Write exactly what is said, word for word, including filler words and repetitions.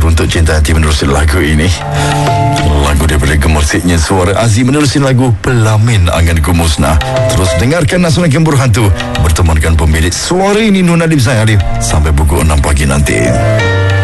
Teruntuk Cinta Hati menerusi lagu ini. Lagu daripada gemersiknya suara Aziz menerusi lagu Pelamin Anganku Musnah. Terus dengarkan Nasional Gembur Hantu bertemankan pemilik suara ini Nur Nadib Zain Alif sampai pukul enam pagi nanti.